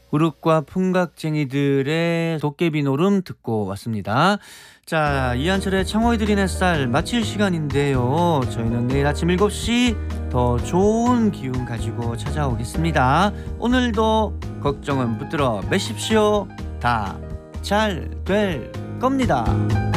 우륵과 풍각쟁이들의 도깨비 노름 듣고 왔습니다. 자, 이한철의 창호이 들인 햇살 마칠 시간인데요. 저희는 내일 아침 7시 더 좋은 기운 가지고 찾아오겠습니다. 오늘도 걱정은 붙들어 매십시오. 다 잘 될 겁니다.